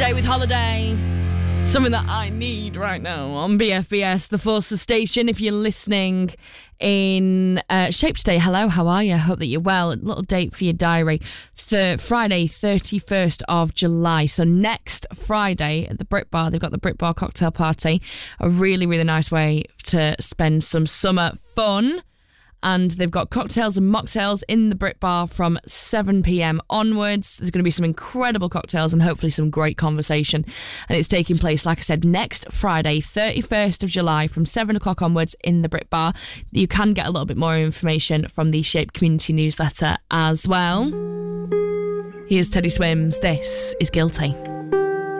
Day with Holiday. Something that I need right now on BFBS, the Forces Station. If you're listening in Shapes Day, hello, how are you? I hope that you're well. A little date for your diary. Friday, 31st of July. So next Friday at the Brit Bar, they've got the Brit Bar cocktail party. A really, really nice way to spend some summer fun. And they've got cocktails and mocktails in the Brit Bar from 7 p.m. onwards. There's going to be some incredible cocktails and hopefully some great conversation. And it's taking place, like I said, next Friday, 31st of July from 7 o'clock onwards in the Brit Bar. You can get a little bit more information from the Shape Community newsletter as well. Here's Teddy Swims. This is Guilty.